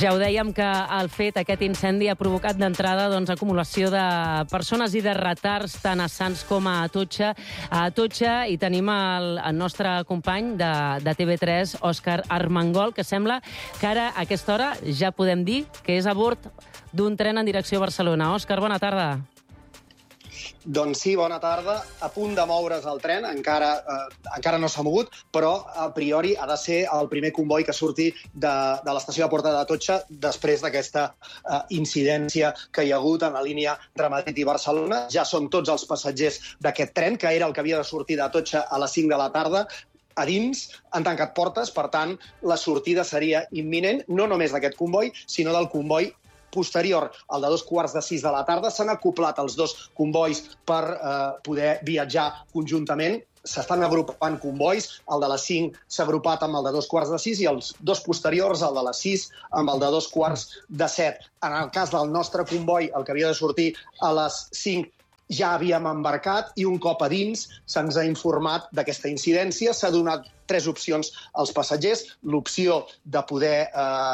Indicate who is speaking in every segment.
Speaker 1: Ja ho dèiem que el fet, aquest incendi, ha provocat d'entrada acumulació de persones i de retards tant a Sants com a Atocha. A Atocha hi tenim el nostre company de TV3, Òscar Armengol, que sembla que ara, a aquesta hora, ja podem dir que és a bord d'un tren en direcció a Barcelona. Òscar, bona tarda.
Speaker 2: Doncs sí, bona tarda. A punt de moure's el tren, encara no s'ha mogut, però a priori ha de ser el primer comboi que surti de l'estació de Porta d'Atocha després d'aquesta incidència que hi ha hagut en la línia Ramadet i Barcelona. Ja són tots els passatgers d'aquest tren, que era el que havia de sortir d'Atocha a les 5 de la tarda, a dins, han tancat portes, per tant, la sortida seria imminent, no només d'aquest comboi, sinó del comboi posterior, el de 5:45 de la tarda. S'han acoplat els dos combois per poder viatjar conjuntament. S'estan agrupant combois, el de les 5 s'ha agrupat amb el de 5:45 i els dos posteriors, el de les 6 amb el de 6:45. En el cas del nostre comboi, el que havia de sortir a les 5, ja havíem embarcat i un cop a dins se'ns ha informat d'aquesta incidència. S'ha donat 3 opcions als passatgers. L'opció de poder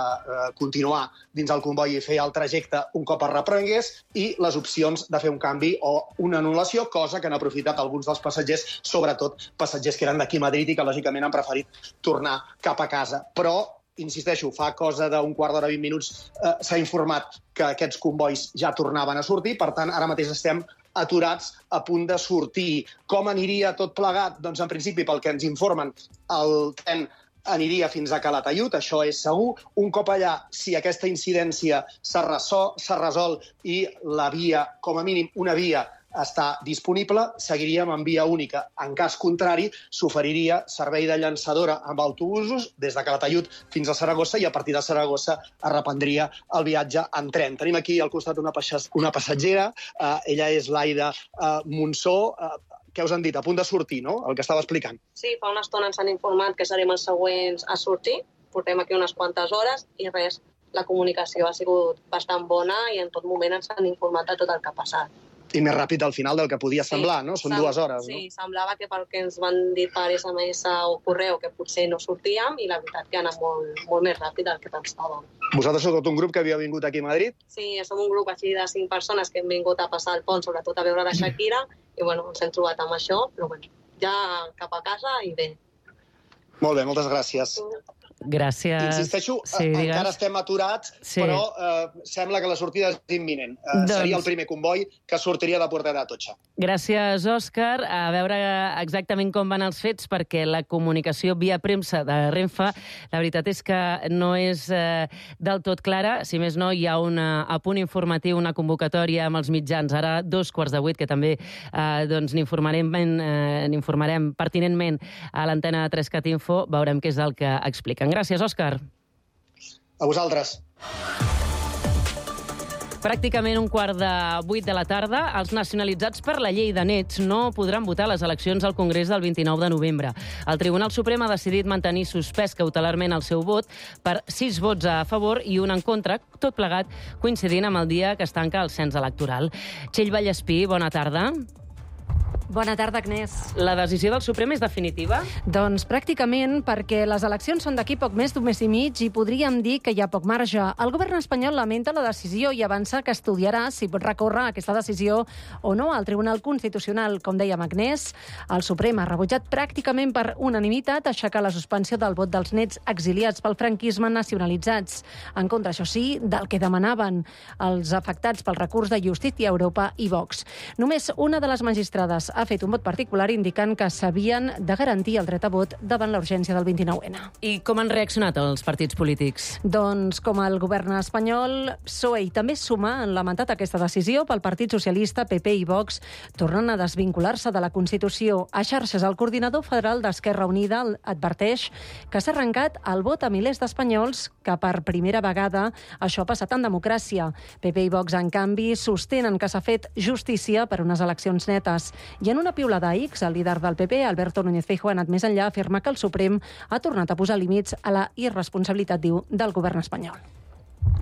Speaker 2: continuar dins el comboi i fer el trajecte un cop es reprengués i les opcions de fer un canvi o una anul·lació, cosa que han aprofitat alguns dels passatgers, sobretot passatgers que eren d'aquí a Madrid i que lògicament han preferit tornar cap a casa. Però insisteixo, fa cosa d'un quart d'hora, 20 minuts, s'ha informat que aquests combois ja tornaven a sortir, per tant, ara mateix estem aturats a punt de sortir. Com aniria tot plegat? Doncs, en principi, pel que ens informen, el tren aniria fins a Calatayud, això és segur. Un cop allà, si aquesta incidència s'ha resolt i la via, com a mínim una via, està disponible, seguiríem en via única. En cas contrari, s'oferiria servei de llançadora amb autobusos des de Calatayud fins a Saragossa i a partir de Saragossa es reprendria el viatge en tren. Tenim aquí al costat una passatgera, ella és l'Aida Monsó. Què us han dit? A punt de sortir, no? El que estava explicant.
Speaker 3: Sí, fa una estona ens han informat que serem els següents a sortir. Portem aquí unes quantes hores i res, la comunicació ha sigut bastant bona i en tot moment ens han informat de tot el que ha passat.
Speaker 2: I més ràpid al final del que podia semblar, no? Són 2 hores, no?
Speaker 3: Sí, semblava que pel que ens van dir per SMS o correu que potser no sortíem i la veritat que ha anat molt més ràpid del que pensàvem.
Speaker 2: Vosaltres sou tot un grup que havia vingut aquí a Madrid?
Speaker 3: Sí, som un grup així de 5 persones que hem vingut a passar el pont, sobretot a veure la Shakira, i bueno, ens hem trobat amb això, però bueno, ja cap a casa i bé.
Speaker 2: Molt bé, moltes gràcies.
Speaker 1: Gràcies.
Speaker 2: Insisteixo, encara estem aturats, però sembla que la sortida és imminent. Seria el primer comboi que sortiria de Porta d'Atocha.
Speaker 1: Gràcies, Òscar. A veure exactament com van els fets, perquè la comunicació via premsa de Renfe, la veritat és que no és del tot clara. Si més no, hi ha a punt informatiu, una convocatòria amb els mitjans. Ara, 7:15, que també n'informarem pertinentment a l'antena de 3cat Info. Veurem què és el que expliquen. Gràcies, Òscar.
Speaker 2: A vosaltres.
Speaker 1: Pràcticament 7:15 de la tarda, els nacionalitzats per la llei de nets no podran votar a les eleccions al Congrés del 29 de novembre. El Tribunal Suprem ha decidit mantenir suspès cautelarment el seu vot per 6 vots a favor i un en contra, tot plegat coincidint amb el dia que es tanca el cens electoral. Txell Vallespí, bona tarda.
Speaker 4: Bona tarda, Agnès.
Speaker 1: La decisió del Suprem és definitiva?
Speaker 4: Doncs pràcticament, perquè les eleccions són d'aquí poc més d'un mes i mig i podríem dir que hi ha poc marge. El govern espanyol lamenta la decisió i avança que estudiarà si pot recórrer aquesta decisió o no al Tribunal Constitucional. Com dèiem, Agnès, el Suprem ha rebutjat pràcticament per unanimitat aixecar la suspensió del vot dels nets exiliats pel franquisme nacionalitzats. En contra, això sí, del que demanaven els afectats pel recurs de Justícia Europa i Vox. Només una de les magistrades ha fet un vot particular indicant que s'havien de garantir el dret a vot davant la urgència del 29N.
Speaker 1: I com han reaccionat els partits polítics?
Speaker 4: Doncs com el govern espanyol, PSOE i també Suma han lamentat aquesta decisió pel Partit Socialista, PP i Vox, tornant a desvincular-se de la Constitució. A xarxes, el coordinador federal d'Esquerra Unida adverteix que s'ha arrencat el vot a milers d'espanyols que per primera vegada això ha passat en democràcia. PP i Vox, en canvi, sostenen que s'ha fet justícia per unes eleccions netes. I en una piulada a X, el líder del PP, Alberto Núñez Feijóo, ha anat més enllà, afirma que el Suprem ha tornat a posar límits a la irresponsabilitat, diu, del govern espanyol.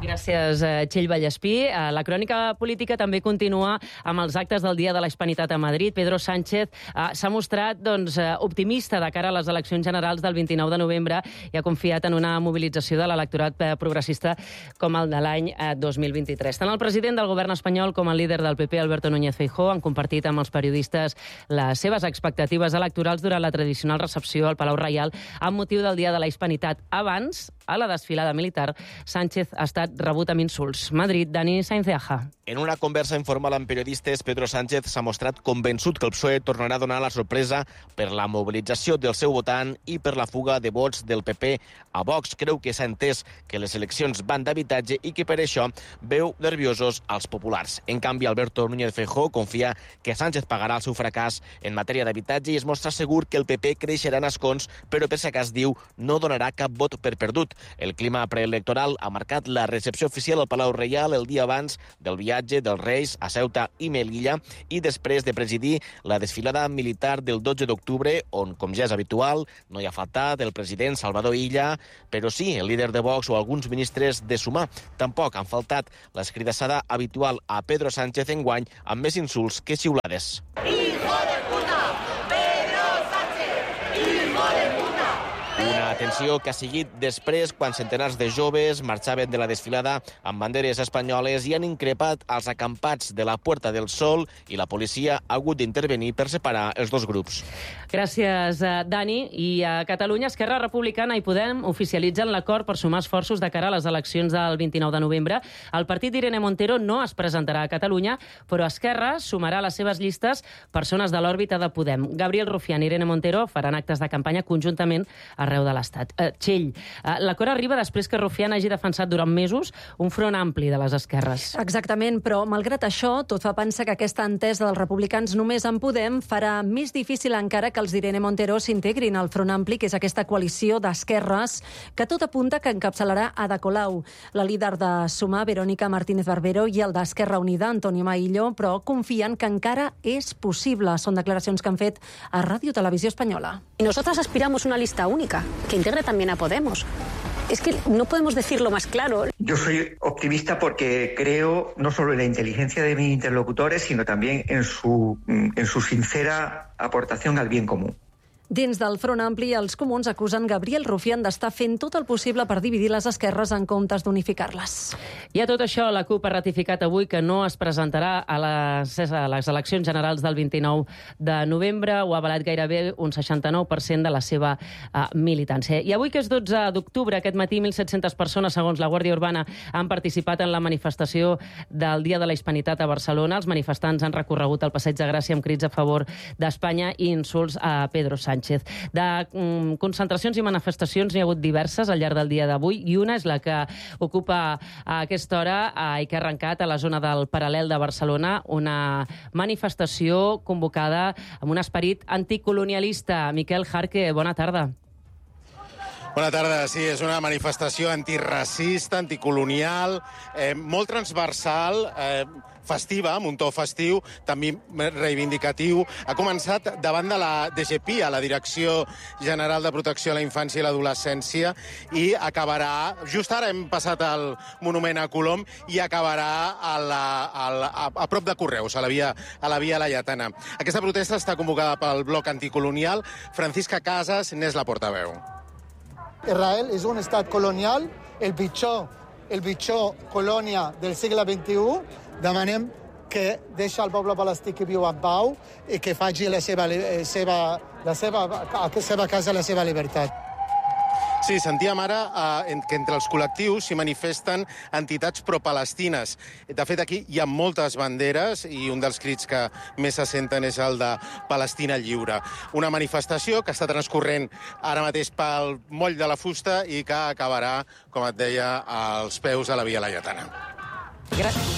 Speaker 1: Gràcies, Txell Vallespí. La crònica política també continua amb els actes del Dia de la Hispanitat a Madrid. Pedro Sánchez s'ha mostrat optimista de cara a les eleccions generals del 29 de novembre i ha confiat en una mobilització de l'electorat progressista com el de l'any 2023. Tant el president del govern espanyol com el líder del PP, Alberto Núñez Feijóo, han compartit amb els periodistes les seves expectatives electorals durant la tradicional recepció al Palau Reial amb motiu del Dia de la Hispanitat. Abans, a la desfilada militar, Sánchez ha estat rebut amb insults. Madrid, Dani Sainz de Aja.
Speaker 5: En una conversa informal amb periodistes, Pedro Sánchez s'ha mostrat convençut que el PSOE tornarà a donar la sorpresa per la mobilització del seu votant i per la fuga de vots del PP a Vox. Creu que s'ha entès que les eleccions van d'habitatge i que per això veu nerviosos als populars. En canvi, Alberto Núñez Feijóo confia que Sánchez pagarà el seu fracàs en matèria d'habitatge i es mostra segur que el PP creixerà en escons, però per si acas diu no donarà cap vot per perdut. El clima preelectoral ha marcat la recepció oficial al Palau Reial el dia abans del viatge dels Reis a Ceuta i Melilla i després de presidir la desfilada militar del 12 d'octubre, on, com ja és habitual, no hi ha faltat el president Salvador Illa, però sí el líder de Vox o alguns ministres de Sumar. Tampoc han faltat l'escridassada habitual a Pedro Sánchez enguany amb més insults que xiulades. ¡Hijo de puta! ¡Pedro Sánchez! ¡Hijo de puta! Una atenció que ha seguit després quan centenars de joves marxaven de la desfilada amb banderes espanyoles i han increpat els acampats de la Puerta del Sol i la policia ha hagut d'intervenir per separar els dos grups.
Speaker 1: Gràcies, Dani. I a Catalunya, Esquerra Republicana i Podem oficialitzen l'acord per sumar esforços de cara a les eleccions del 29 de novembre. El partit d'Irene Montero no es presentarà a Catalunya, però Esquerra sumarà a les seves llistes persones de l'òrbita de Podem. Gabriel Rufián i Irene Montero faran actes de campanya conjuntament arreu de l'Estat. Txell, l'acord arriba després que Rufián hagi defensat durant mesos un front ampli de les esquerres.
Speaker 4: Exactament, però malgrat això, tot fa pensar que aquesta entesa dels republicans només en Podem farà més difícil encara que els d'Irene Montero s'integrin al front ampli, que és aquesta coalició d'esquerres que tot apunta que encapçalarà Ada Colau. La líder de Sumar, Verónica Martínez Barbero, i el d'Esquerra Unida, Antonio Maillo, però confien que encara és possible. Són declaracions que han fet a Ràdio Televisió Espanyola.
Speaker 6: Y nosotras aspiramos una lista única, que integre también a Podemos. Es que no podemos decirlo más claro.
Speaker 7: Yo soy optimista porque creo no solo en la inteligencia de mis interlocutores, sino también en su sincera aportación al bien común.
Speaker 4: Dins del Front Ampli, els comuns acusen Gabriel Rufián d'estar fent tot el possible per dividir les esquerres en comptes d'unificar-les.
Speaker 1: I a tot això, la CUP ha ratificat avui que no es presentarà a les eleccions generals del 29 de novembre. Ho ha avalat gairebé un 69% de la seva militància. I avui, que és 12 d'octubre, aquest matí 1.700 persones, segons la Guàrdia Urbana, han participat en la manifestació del Dia de la Hispanitat a Barcelona. Els manifestants han recorregut el Passeig de Gràcia amb crits a favor d'Espanya i insults a Pedro Sánchez. De concentracions i manifestacions n'hi ha hagut diverses al llarg del dia d'avui i una és la que ocupa a aquesta hora i que ha arrencat a la zona del Paral·lel de Barcelona, una manifestació convocada amb un esperit anticolonialista. Miquel Jarque, bona tarda.
Speaker 8: Bona tarda. Sí, és una manifestació antiracista, anticolonial, molt transversal, festiva, amb un to festiu, també reivindicatiu. Ha començat davant de la DGPI, a la Direcció General de Protecció a la Infància i l'Adolescència, i acabarà, just ara hem passat al Monument a Colom, i acabarà a prop de Correus, a la via Laietana. Aquesta protesta està convocada pel bloc anticolonial. Francisca Casas n'és la portaveu.
Speaker 9: Israel és un estat colonial, el pitjor colònia del segle XXI. Demanem que deixa el poble palestí que viu en pau i que faci a seva casa la seva llibertat.
Speaker 8: Sí, sentíem ara que entre els col·lectius s'hi manifesten entitats pro-palestines. De fet, aquí hi ha moltes banderes i un dels crits que més se senten és el de Palestina lliure. Una manifestació que està transcorrent ara mateix pel moll de la Fusta i que acabarà, com et deia, als peus de la via Laietana.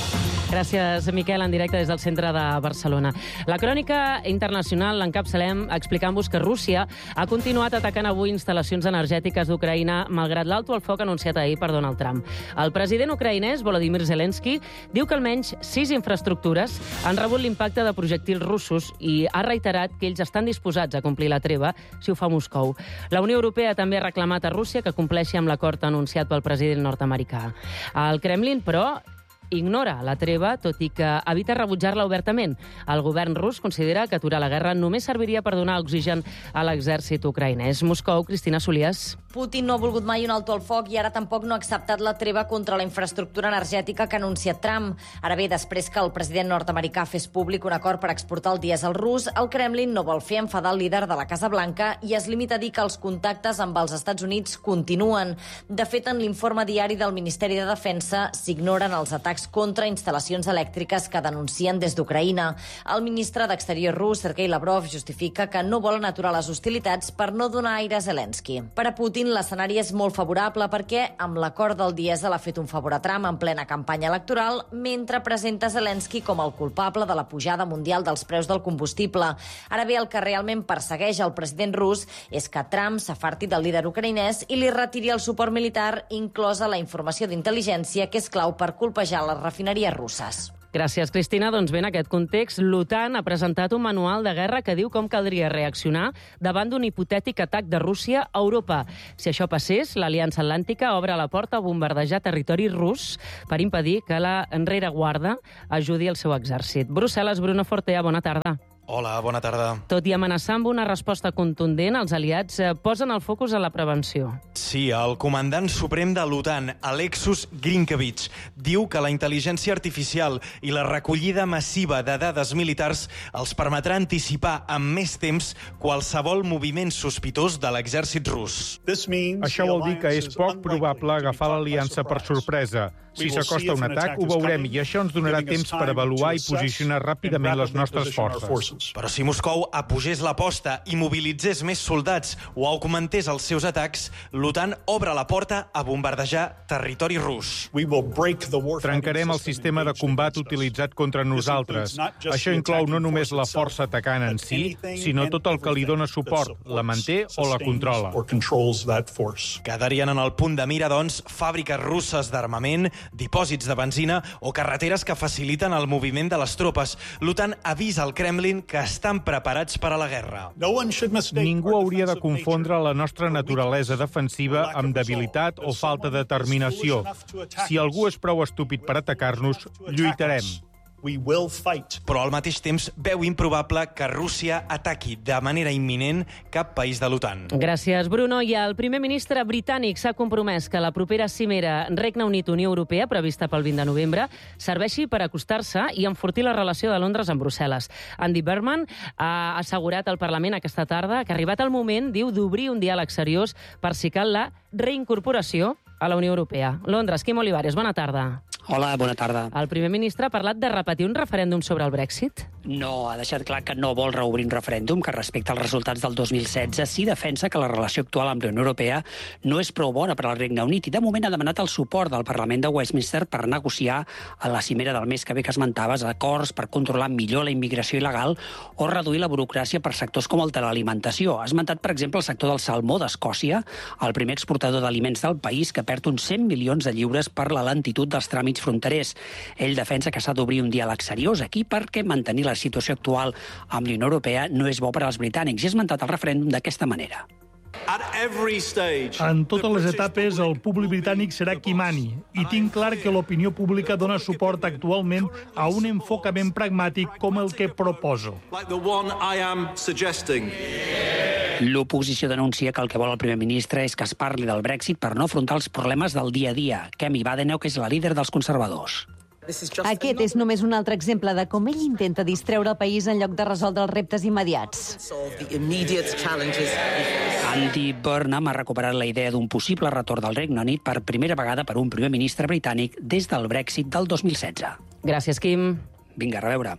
Speaker 1: Gràcies, Miquel, en directe des del centre de Barcelona. La crònica internacional l'encapçalem explicant-vos que Rússia ha continuat atacant avui instal·lacions energètiques d'Ucraïna malgrat l'alto al foc anunciat ahir per Donald Trump. El president ucraïnès, Volodymyr Zelensky, diu que almenys 6 infraestructures han rebut l'impacte de projectils russos i ha reiterat que ells estan disposats a complir la treva si ho fa Moscou. La Unió Europea també ha reclamat a Rússia que compleixi amb l'acord anunciat pel president nord-americà. El Kremlin, però, ignora la treva, tot i que evita rebutjar-la obertament. El govern rus considera que aturar la guerra només serviria per donar oxigen a l'exèrcit ucraïnès. Moscou, Cristina Solias.
Speaker 10: Putin no ha volgut mai un alto al foc i ara tampoc no ha acceptat la treva contra la infraestructura energètica que ha anunciat Trump. Ara bé, després que el president nord-americà fes públic un acord per exportar el dièsel rus, el Kremlin no vol fer enfadar el líder de la Casa Blanca i es limita a dir que els contactes amb els Estats Units continuen. De fet, en l'informe diari del Ministeri de Defensa s'ignoren els atacs contra instal·lacions elèctriques que denuncien des d'Ucraïna. El ministre d'Exterior rus, Sergei Lavrov, justifica que no volen aturar les hostilitats per no donar aire a Zelensky. Per a Putin, l'escenari és molt favorable perquè, amb l'acord del dièsel, ha fet un favor a Trump en plena campanya electoral, mentre presenta Zelensky com el culpable de la pujada mundial dels preus del combustible. Ara bé, el que realment persegueix el president rus és que Trump s'afarti del líder ucraïnès i li retiri el suport militar, inclosa la informació d'intel·ligència, que és clau per colpejar les refineries russes.
Speaker 1: Gràcies, Cristina. Doncs bé, en aquest context, l'OTAN ha presentat un manual de guerra que diu com caldria reaccionar davant d'un hipotètic atac de Rússia a Europa. Si això passés, l'Aliança Atlàntica obre la porta a bombardejar territori rus per impedir que la rereguarda ajudi el seu exèrcit. Brussel·les, Bruno Fortea, bona tarda.
Speaker 11: Hola, bona tarda.
Speaker 1: Tot i amenaçar amb una resposta contundent, els aliats posen el focus a la prevenció.
Speaker 11: Sí, el comandant suprem de l'OTAN, Alexus Grinkevich, diu que la intel·ligència artificial i la recollida massiva de dades militars els permetrà anticipar amb més temps qualsevol moviment sospitós de l'exèrcit rus.
Speaker 12: Això vol dir que és poc probable agafar l'aliança per sorpresa. Si s'acosta un atac, ho veurem, i això ens donarà temps per avaluar i posicionar ràpidament les nostres forces.
Speaker 11: Però si Moscou apugés l'aposta i mobilitzés més soldats o augmentés els seus atacs, l'OTAN obre la porta a bombardejar territori rus.
Speaker 12: Trencarem el sistema de combat utilitzat contra nosaltres. Això inclou no només la força atacant en si, sinó tot el que li dona suport, la manté o la controla.
Speaker 11: Quedarien en el punt de mira, doncs, fàbriques russes d'armament, dipòsits de benzina o carreteres que faciliten el moviment de les tropes. L'OTAN avisa al Kremlin que estan preparats per a la guerra.
Speaker 12: Ningú hauria de confondre la nostra naturalesa defensiva amb debilitat o falta de determinació. Si algú és prou estúpid per atacar-nos, lluitarem.
Speaker 11: Però al mateix temps veu improbable que Rússia ataqui de manera imminent cap país de l'OTAN.
Speaker 1: Gràcies, Bruno. I el primer ministre britànic s'ha compromès que la propera cimera Regne Unit-Unió Europea, prevista pel 20 de novembre, serveixi per acostar-se i enfortir la relació de Londres amb Brussel·les. Andy Burnham ha assegurat al Parlament aquesta tarda que ha arribat el moment, diu, d'obrir un diàleg seriós per si cal la reincorporació a la Unió Europea. Londres, Quim Olivares, bona tarda.
Speaker 13: Hola, bona tarda.
Speaker 1: El primer ministre ha parlat de repetir un referèndum sobre el Brexit?
Speaker 13: No, ha deixat clar que no vol reobrir un referèndum, que respecte als resultats del 2016 sí defensa que la relació actual amb la Unió Europea no és prou bona per al Regne Unit i de moment ha demanat el suport del Parlament de Westminster per negociar a la cimera del mes que ve que esmentaves acords per controlar millor la immigració il·legal o reduir la burocràcia per sectors com el de l'alimentació. Ha esmentat, per exemple, el sector del salmó d'Escòcia, el primer exportador d'aliments del país, que perd uns 100 milions de lliures per la lentitud dels tràmits fronterers. Ell defensa que s'ha d'obrir un diàleg seriós aquí perquè mantenir la situació actual amb la Unió Europea no és bo per als britànics i ha esmentat el referèndum d'aquesta manera.
Speaker 14: En totes les etapes, el públic britànic serà qui mani, i tinc clar que l'opinió pública dona suport actualment a un enfocament pragmàtic com el que proposo.
Speaker 13: L'oposició denuncia que el que vol el primer ministre és que es parli del Brexit per no afrontar els problemes del dia a dia. Kemi Badenoch és la líder dels conservadors.
Speaker 15: Aquest és només un altre exemple de com ell intenta distreure el país en lloc de resoldre els reptes immediats.
Speaker 13: Andy Burnham ha recuperat la idea d'un possible retorn del Regne Unit per primera vegada per un primer ministre britànic des del Brexit del 2016.
Speaker 1: Gràcies, Quim.
Speaker 13: Vinga, a reveure.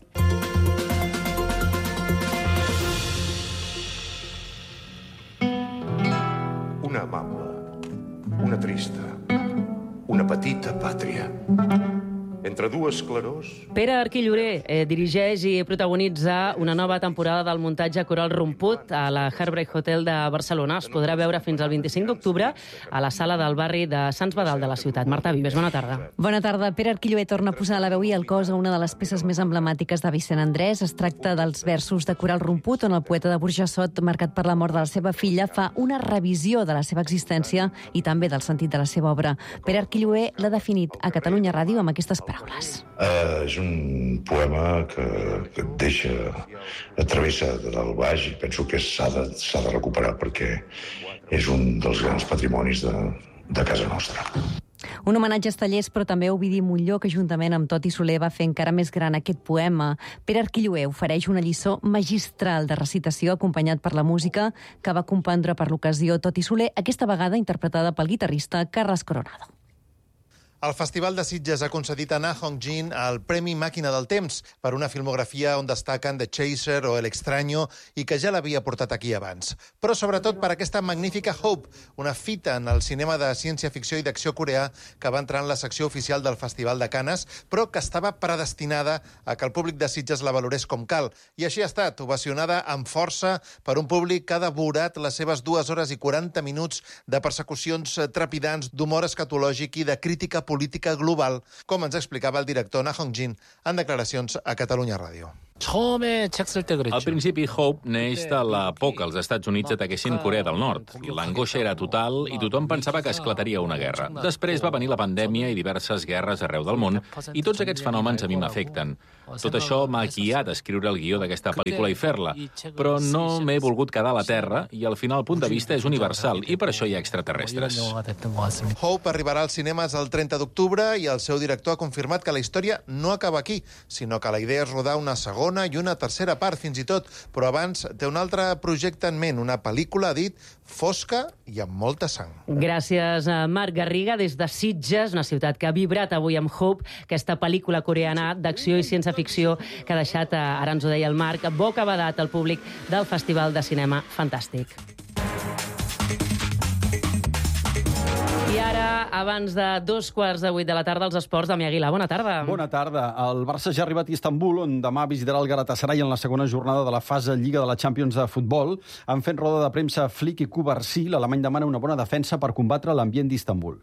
Speaker 16: Una amable, una trista, una petita pàtria. entre dues clarors...
Speaker 1: Pere Arquillorer dirigeix i protagonitza una nova temporada del muntatge coral Romput a la Heartbreak Hotel de Barcelona. Es podrà veure fins al 25 d'octubre a la sala del barri de Sants Badal de la ciutat. Marta Vives, bona tarda.
Speaker 15: Bona tarda. Pere Arquillorer torna a posar la veu i el cos a una de les peces més emblemàtiques de Vicent Andrés. Es tracta dels versos de coral Romput, on el poeta de Burjassot, marcat per la mort de la seva filla, fa una revisió de la seva existència i també del sentit de la seva obra. Pere Arquillorer l'ha definit a Catalunya Ràdio amb aquestes paraules.
Speaker 17: És un poema que et deixa travessa del baix i penso que s'ha de recuperar perquè és un dels grans patrimonis de casa nostra.
Speaker 15: Un homenatge a Estallés, però també a Ovidi Montllor, que juntament amb Toti Soler va fer encara més gran aquest poema. Pere Arquillorer ofereix una lliçó magistral de recitació acompanyat per la música que va compondre per l'ocasió Toti Soler, aquesta vegada interpretada pel guitarrista Carles Coronado.
Speaker 18: El Festival de Sitges ha concedit a Na Hong-jin el Premi Màquina del Temps per una filmografia on destaquen The Chaser o El Extraño i que ja l'havia portat aquí abans. Però sobretot per aquesta magnífica Hope, una fita en el cinema de ciència-ficció i d'acció coreà que va entrar en la secció oficial del Festival de Canes, però que estava predestinada a que el públic de Sitges la valorés com cal. I així ha estat, ovacionada amb força per un públic que ha devorat les seves 2 hores i 40 minuts de persecucions trepidants, d'humor escatològic i de crítica política global, com ens explicava el director Na Hong-jin en declaracions a Catalunya Ràdio.
Speaker 19: Al principi, Hope neix de la por que els Estats Units ataquessin Corea del Nord. L'angoixa era total i tothom pensava que esclataria una guerra. Després va venir la pandèmia i diverses guerres arreu del món, i tots aquests fenòmens a mi m'afecten. Tot això m'ha guiat a escriure el guió d'aquesta pel·lícula i fer-la, però no m'he volgut quedar a la Terra i al final el punt de vista és universal i per això hi ha extraterrestres.
Speaker 18: Hope arribarà als cinemes el 30 d'octubre i el seu director ha confirmat que la història no acaba aquí, sinó que la idea és rodar una segona i una tercera part, fins i tot, però abans té un altre projecte en ment, una pel·lícula, ha dit, fosca i amb molta sang.
Speaker 1: Gràcies a Marc Garriga, des de Sitges, una ciutat que ha vibrat avui amb Hope, aquesta pel·lícula coreana d'acció i ciència-ficció que ha deixat, ara ens ho deia el Marc, bocabadat al públic del Festival de Cinema Fantàstic. I ara, abans de 7:15 de la tarda, els esports, Damià Aguilar. Bona tarda.
Speaker 20: Bona tarda. El Barça ja ha arribat a Istanbul, on demà visitarà el Galatasaray en la segona jornada de la fase Lliga de la Champions de futbol. Han fet roda de premsa Flick i Cubarsí. L'alemany demana una bona defensa per combatre l'ambient d'Istanbul.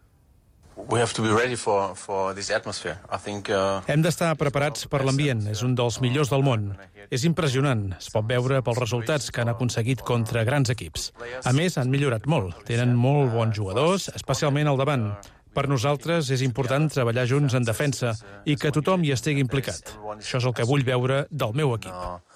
Speaker 21: Hem d'estar preparats per l'ambient. És un dels millors del món. És impressionant. Es pot veure pels resultats que han aconseguit contra grans equips. A més, han millorat molt. Tenen molt bons jugadors, especialment al davant. Per nosaltres és important treballar junts en defensa i que tothom hi estigui implicat. Això és el que vull veure del meu equip.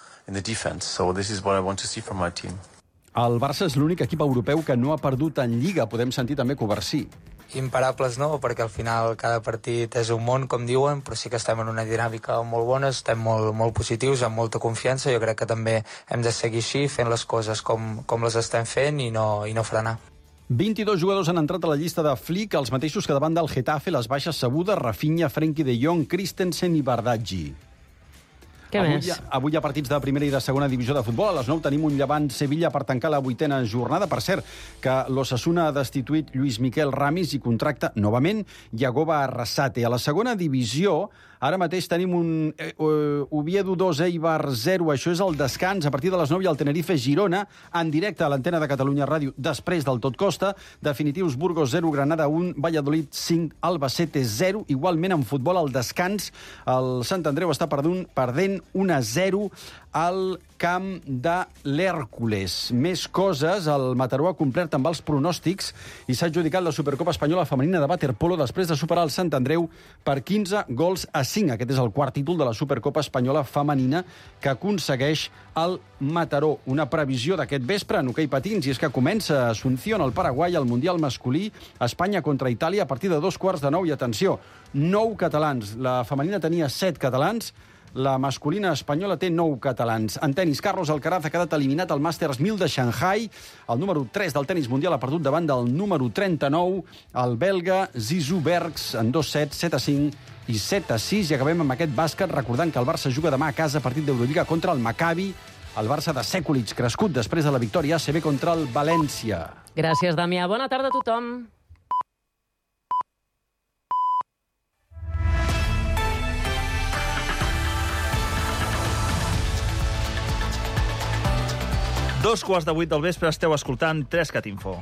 Speaker 20: El Barça és l'únic equip europeu que no ha perdut en Lliga. Podem sentir també Cubarsí.
Speaker 22: Imparables no, perquè al final cada partit és un món, com diuen, però sí que estem en una dinàmica molt bona, estem molt positius, amb molta confiança. Jo crec que també hem de seguir així, fent les coses com les estem fent i no frenar.
Speaker 20: 22 jugadors han entrat a la llista de Flick, els mateixos que davant del Getafe, les baixes sabudes, Rafinha, Frenkie de Jong, Christensen i Bardghji. Avui hi ha partits de primera i de segona divisió de futbol. A les 9 tenim un Llevant-Sevilla per tancar la 8a jornada. Per cert, que l'Osasuna ha destituït Lluís Miquel Ramis i contracta novament Yagoba Arrasate. A la segona divisió, ara mateix tenim un Oviedo 2, Eibar 0. Això és el descans. A partir de les 9 hi ha el Tenerife-Girona, en directe a l'antena de Catalunya Ràdio, després del Tot Costa. Definitius, Burgos 0, Granada 1, Valladolid 5, Albacete 0. Igualment, en futbol, al descans, el Sant Andreu està perdent 1-0 al camp de l'Hèrcules. Més coses, el Mataró ha complert amb els pronòstics i s'ha adjudicat la Supercopa Espanyola Femenina de Waterpolo després de superar el Sant Andreu per 15 gols a 5. Aquest és el quart títol de la Supercopa Espanyola Femenina que aconsegueix el Mataró. Una previsió d'aquest vespre en hoquei patins, i és que comença a Asunción, al Paraguai, el Mundial masculí, Espanya contra Itàlia, a partir de 9:15. I atenció, 9 catalans. La femenina tenia 7 catalans, la masculina espanyola té 9 catalans. En tenis, Carlos Alcaraz ha quedat eliminat al Masters 1000 de Shanghai. El número 3 del tenis mundial ha perdut davant del número 39, el belga Zizou Bergs, en 2-7, 7-5 i 7-6. I acabem amb aquest bàsquet, recordant que el Barça juga demà a casa partit d'Eurolliga contra el Maccabi, el Barça de Sekulic, crescut després de la victòria ACB contra el València.
Speaker 1: Gràcies, Damià. Bona tarda a tothom.
Speaker 3: 2:15 del vespre esteu escoltant 3CAT Info.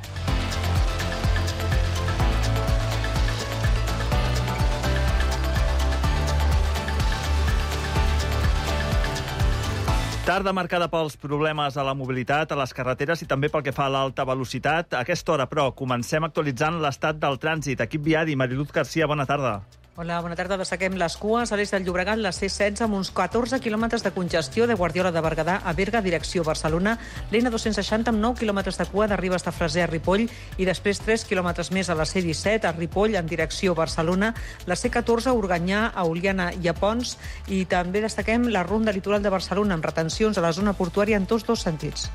Speaker 3: Tarda marcada pels problemes a la mobilitat, a les carreteres i també pel que fa a l'alta velocitat. A aquesta hora, però, comencem actualitzant l'estat del trànsit. Equip viari, Mariluz Garcia, bona tarda.
Speaker 16: Hola, bona tarda. Destaquem les cues a l'est del Llobregat, la C16, amb uns 14 quilòmetres de congestió de Guardiola de Berguedà a Berga, direcció Barcelona, l'N260 amb 9 quilòmetres de cua de Ribes de Freser a Ripoll i després 3 quilòmetres més a la C17 a Ripoll en direcció Barcelona, la C14 a Organyà, a Oliana i a Pons, i també destaquem la ronda litoral de Barcelona amb retencions a la zona portuària en tots dos sentits.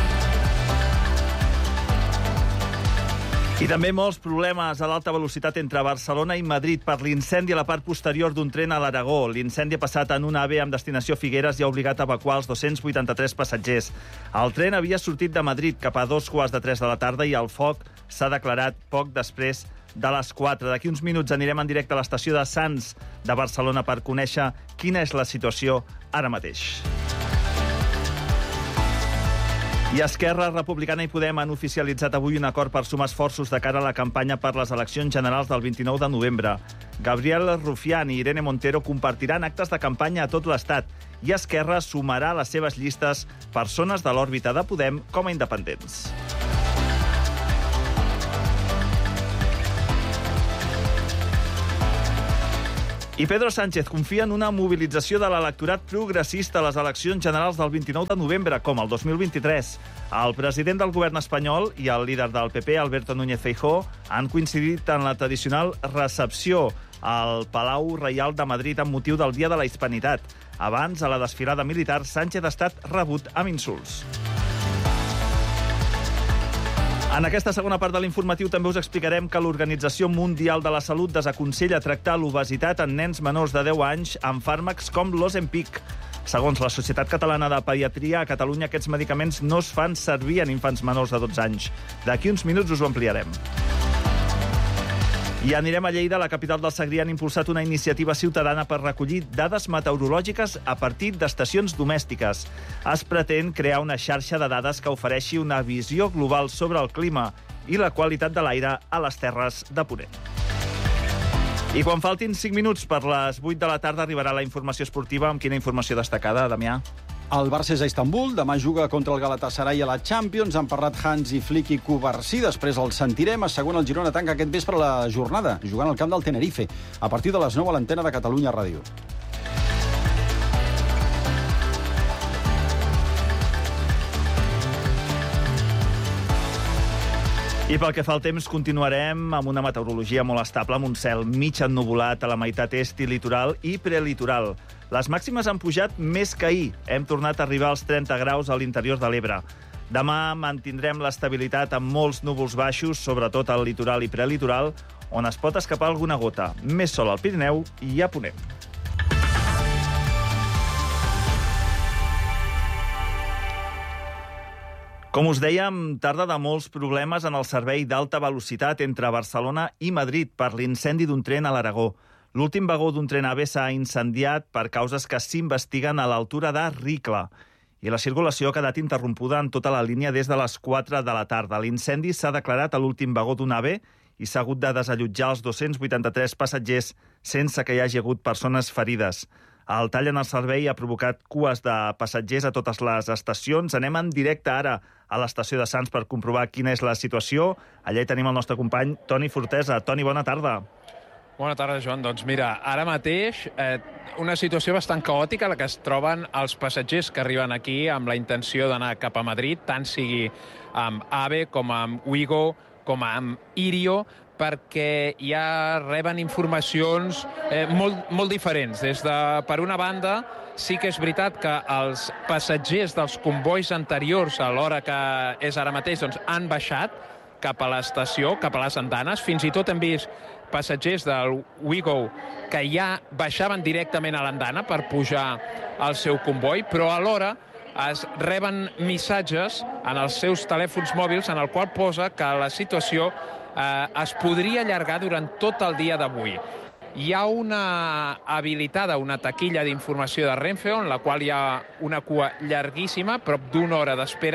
Speaker 3: I també molts problemes a l'alta velocitat entre Barcelona i Madrid per l'incendi a la part posterior d'un tren a l'Aragó. L'incendi ha passat en un AVE amb destinació Figueres i ha obligat a evacuar els 283 passatgers. El tren havia sortit de Madrid cap a 2:15 de la tarda i el foc s'ha declarat poc després de les 4. D'aquí uns minuts anirem en directe a l'estació de Sants de Barcelona per conèixer quina és la situació ara mateix. I Esquerra Republicana i Podem han oficialitzat avui un acord per sumar esforços de cara a la campanya per les eleccions generals del 29 de novembre. Gabriel Rufián i Irene Montero compartiran actes de campanya a tot l'Estat i Esquerra sumarà a les seves llistes persones de l'òrbita de Podem com a independents. I Pedro Sánchez confia en una mobilització de l'electorat progressista a les eleccions generals del 29 de novembre, com el 2023. El president del govern espanyol i el líder del PP, Alberto Núñez Feijóo, han coincidit en la tradicional recepció al Palau Reial de Madrid amb motiu del Dia de la Hispanitat. Abans, a la desfilada militar, Sánchez ha estat rebut amb insults. En aquesta segona part de l'informatiu també us explicarem que l'Organització Mundial de la Salut desaconsella tractar l'obesitat en nens menors de 10 anys amb fàrmacs com l'Ozempic. Segons la Societat Catalana de Pediatria, a Catalunya aquests medicaments no es fan servir en infants menors de 12 anys. D'aquí uns minuts us ho ampliarem. I anirem a Lleida. La capital del Segrià han impulsat una iniciativa ciutadana per recollir dades meteorològiques a partir d'estacions domèstiques. Es pretén crear una xarxa de dades que ofereixi una visió global sobre el clima i la qualitat de l'aire a les Terres de Ponent. I quan faltin 5 minuts per les 8 de la tarda arribarà la informació esportiva. Amb quina informació destacada, Damià?
Speaker 20: El Barça és a Istanbul, demà juga contra el Galatasaray a la Champions. Han parlat Hansi Flick i Cubarsí, després el sentirem. A segon, el Girona tanca aquest vespre la jornada, jugant al camp del Tenerife, a partir de les 9 a l'antena de Catalunya Ràdio.
Speaker 3: I pel que fa al temps, continuarem amb una meteorologia molt estable, amb un cel mig ennuvolat a la meitat est i litoral i prelitoral. Les màximes han pujat més que ahir. Hem tornat a arribar als 30 graus a l'interior de l'Ebre. Demà mantindrem l'estabilitat amb molts núvols baixos, sobretot al litoral i prelitoral, on es pot escapar alguna gota. Més sol al Pirineu i a Ponent. Com us dèiem, tarda de molts problemes en el servei d'alta velocitat entre Barcelona i Madrid per l'incendi d'un tren a l'Aragó. L'últim vagó d'un tren AVE s'ha incendiat per causes que s'investiguen a l'altura de Ricla. I la circulació ha quedat interrompuda en tota la línia des de les 4 de la tarda. L'incendi s'ha declarat a l'últim vagó d'un AVE i s'ha hagut de desallotjar els 283 passatgers sense que hi hagi hagut persones ferides. El tall en el servei ha provocat cues de passatgers a totes les estacions. Anem en directe ara a l'estació de Sants per comprovar quina és la situació. Allà hi tenim el nostre company Toni Fortesa. Toni, bona tarda.
Speaker 23: Bona tarda, Joan. Doncs mira, ara mateix una situació bastant caòtica la que es troben els passatgers que arriben aquí amb la intenció d'anar cap a Madrid, tant sigui amb AVE com amb Ouigo, com amb Irio, perquè ja reben informacions molt diferents. Per una banda, sí que és veritat que els passatgers dels convois anteriors a l'hora que és ara mateix han baixat cap a l'estació, cap a les andanes. Fins i tot hem vist passatgers del Ouigo que ja baixaven directament a l'andana per pujar al seu comboi, però alhora es reben missatges en els seus telèfons mòbils en el qual posa que la situació es podria allargar durant tot el dia d'avui. Hi ha una habilitada, una taquilla d'informació de Renfe, en la qual hi ha una cua llarguíssima, prop d'una hora d'espera,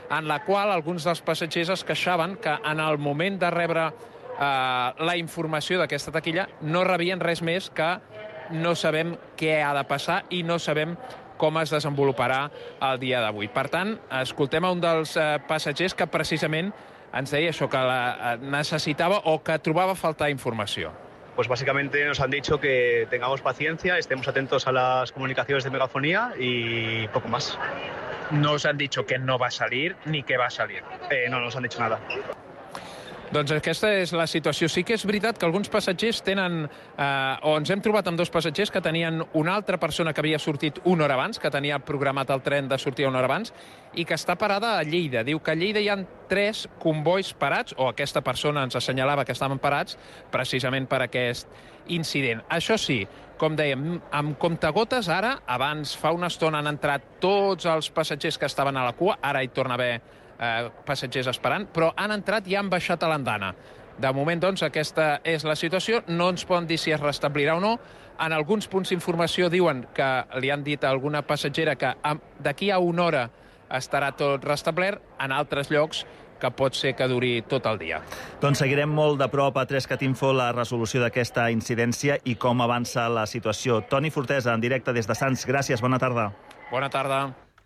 Speaker 23: en la qual alguns dels passatgers es queixaven que en el moment de rebre la informació d'aquesta taquilla no rebien res més que no sabem què ha de passar i no sabem com es desenvoluparà el dia d'avui. Per tant, escoltem a un dels passatgers que precisament ens deia això, que necessitava o que trobava a faltar informació.
Speaker 2: Pues básicamente nos han dicho que tengamos paciencia, estemos atentos a las comunicaciones de megafonía y poco más.
Speaker 23: No os han dicho que no va a salir ni que va a salir.
Speaker 2: No nos han dicho nada.
Speaker 23: Doncs aquesta és la situació. Sí que és veritat que alguns passatgers tenen, o ens hem trobat amb dos passatgers que tenien una altra persona que havia sortit una hora abans, que tenia programat el tren de sortir una hora abans, i que està parada a Lleida. Diu que a Lleida hi ha 3 convois parats, o aquesta persona ens assenyalava que estaven parats, precisament per aquest incident. Això sí, com dèiem, amb comptagotes ara, abans fa una estona han entrat tots els passatgers que estaven a la cua, ara hi torna a haver passatgers esperant, però han entrat i han baixat a l'andana. De moment, doncs, aquesta és la situació. No ens poden dir si es restablirà o no. En alguns punts d'informació diuen que li han dit a alguna passatgera que d'aquí a una hora estarà tot restablert, en altres llocs que pot ser que duri tot el dia.
Speaker 3: Doncs seguirem molt de prop a 3cat Info la resolució d'aquesta incidència i com avança la situació. Toni Fortesa, en directe des de Sants. Gràcies, bona tarda.
Speaker 23: Bona tarda.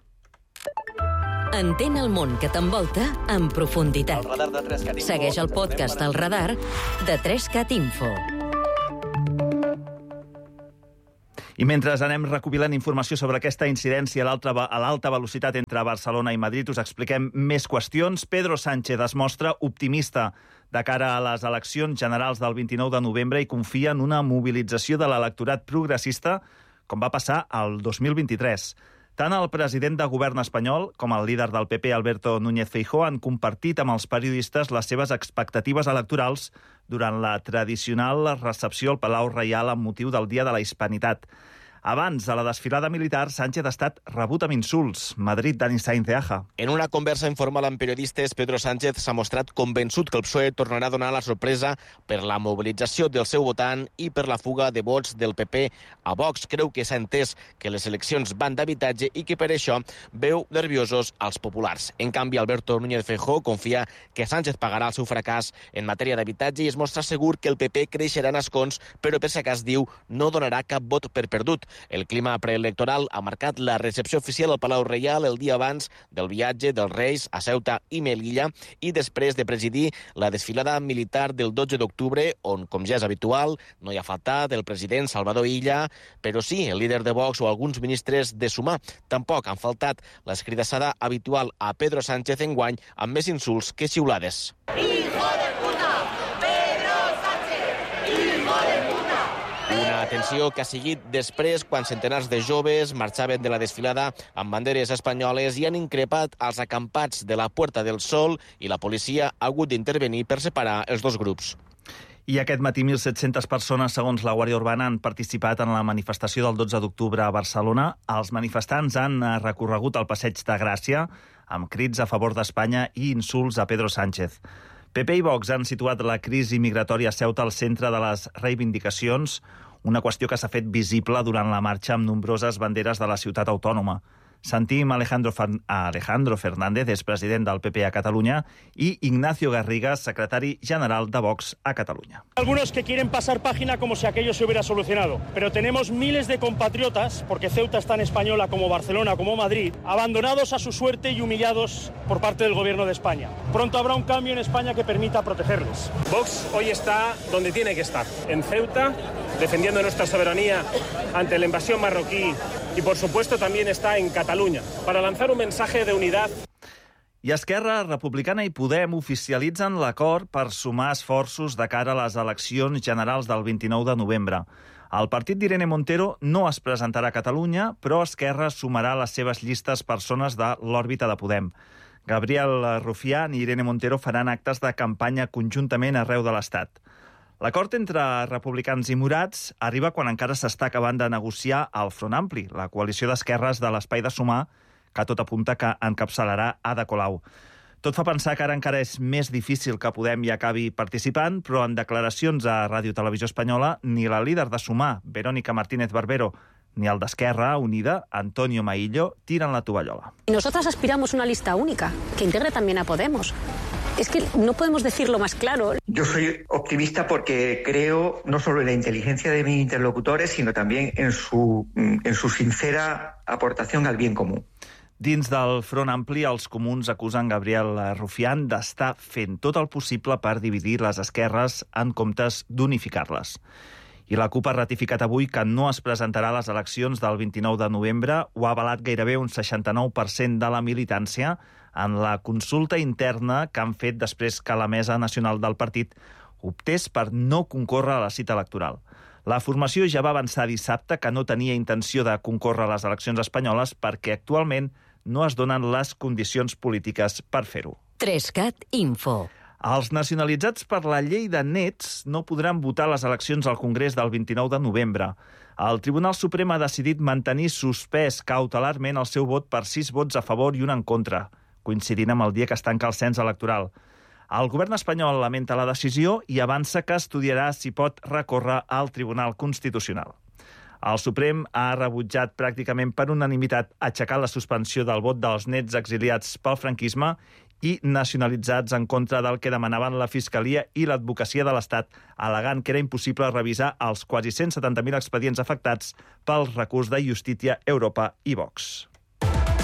Speaker 5: Entén el món que t'envolta en profunditat. Segueix el podcast El Radar de 3cat Info.
Speaker 3: I mentre anem recopilant informació sobre aquesta incidència a l'alta velocitat entre Barcelona i Madrid, us expliquem més qüestions. Pedro Sánchez es mostra optimista de cara a les eleccions generals del 29 de novembre i confia en una mobilització de l'electorat progressista com va passar al 2023. Tant el president de govern espanyol com el líder del PP, Alberto Núñez Feijóo, han compartit amb els periodistes les seves expectatives electorals durant la tradicional recepció al Palau Reial amb motiu del Dia de la Hispanitat. Abans de la desfilada militar, Sánchez ha estat rebut amb insults. Madrid, Dani Sainz de Aja.
Speaker 6: En una conversa informal amb periodistes, Pedro Sánchez s'ha mostrat convençut que el PSOE tornarà a donar la sorpresa per la mobilització del seu votant i per la fuga de vots del PP a Vox. Creu que s'ha entès que les eleccions van d'habitatge i que per això veu nerviosos als populars. En canvi, Alberto Núñez Feijóo confia que Sánchez pagarà el seu fracàs en matèria d'habitatge i es mostra segur que el PP creixerà en escons, però per si cas diu no donarà cap vot per perdut. El clima preelectoral ha marcat la recepció oficial al Palau Reial el dia abans del viatge dels Reis a Ceuta i Melilla i després de presidir la desfilada militar del 12 d'octubre, on, com ja és habitual, no hi ha faltat el president Salvador Illa, però sí el líder de Vox o alguns ministres de Sumar. Tampoc han faltat l'escridassada habitual a Pedro Sánchez enguany amb més insults que xiulades. Hijo de puta! Pedro Sánchez! Hijo de puta! Una atenció que ha seguit després quan centenars de joves marxaven de la desfilada amb banderes espanyoles i han increpat els acampats de la Puerta del Sol i la policia ha hagut d'intervenir per separar els dos grups.
Speaker 3: I aquest matí 1.700 persones, segons la Guàrdia Urbana, han participat en la manifestació del 12 d'octubre a Barcelona. Els manifestants han recorregut el Passeig de Gràcia amb crits a favor d'Espanya i insults a Pedro Sánchez. PP i Vox han situat la crisi migratòria a Ceuta al centre de les reivindicacions, una qüestió que s'ha fet visible durant la marxa amb nombroses banderes de la ciutat autònoma. Sentim Alejandro Fernández, és president del PP a Catalunya, y Ignacio Garrigas, secretari general de Vox a Catalunya.
Speaker 24: Algunos que quieren pasar página como si aquello se hubiera solucionado, pero tenemos miles de compatriotas, porque Ceuta es tan española como Barcelona, como Madrid, abandonados a su suerte y humillados por parte del gobierno de España. Pronto habrá un cambio en España que permita protegerles. Vox hoy está donde tiene que estar, en Ceuta, defendiendo nuestra soberanía ante la invasión marroquí y, por supuesto, también está en Catalunya, para lanzar un mensaje de unidad.
Speaker 3: I Esquerra Republicana i Podem oficialitzen l'acord per sumar esforços de cara a les eleccions generals del 29 de novembre. El partit d'Irene Montero no es presentarà a Catalunya, però Esquerra sumarà a les seves llistes persones de l'òrbita de Podem. Gabriel Rufián i Irene Montero faran actes de campanya conjuntament arreu de l'Estat. L'acord entre republicans i morats arriba quan encara s'està acabant de negociar el Front Ampli, la coalició d'esquerres de l'Espai de Sumar, que tot apunta que encapçalarà Ada Colau. Tot fa pensar que ara encara és més difícil que Podem hi acabi participant, però en declaracions a Ràdio Televisió Espanyola, ni la líder de Sumar, Verónica Martínez Barbero, Ni el d'Esquerra Unida, Antonio Maillo, tiren la tovallola.
Speaker 4: Nosotras aspiramos a una lista única, que integre también a Podemos. Es que no podemos decirlo más claro.
Speaker 7: Yo soy optimista porque creo no solo en la inteligencia de mis interlocutores, sino también en su sincera aportación al bien comú.
Speaker 3: Dins del Front Ampli, els comuns acusen Gabriel Rufián d'estar fent tot el possible per dividir les esquerres en comptes d'unificar-les. I la CUP ha ratificat avui que no es presentarà a les eleccions del 29 de novembre. Ho ha avalat gairebé un 69% de la militància en la consulta interna que han fet després que la Mesa Nacional del partit optés per no concórrer a la cita electoral. La formació ja va avançar dissabte que no tenia intenció de concórrer a les eleccions espanyoles perquè actualment no es donen les condicions polítiques per fer-ho.
Speaker 5: 3CAT Info.
Speaker 3: Els nacionalitzats per la llei de nets no podran votar a les eleccions al Congrés del 29 de novembre. El Tribunal Suprem ha decidit mantenir suspès cautelarment el seu vot per 6 vots a favor i un en contra, coincidint amb el dia que es tanca el cens electoral. El govern espanyol lamenta la decisió i avança que estudiarà si pot recórrer al Tribunal Constitucional. El Suprem ha rebutjat pràcticament per unanimitat aixecar la suspensió del vot dels nets exiliats pel franquisme i nacionalitzats en contra del que demanaven la Fiscalia i l'Advocacia de l'Estat, al·legant que era impossible revisar els quasi 170.000 expedients afectats pel recurs de Justícia, Europa i Vox.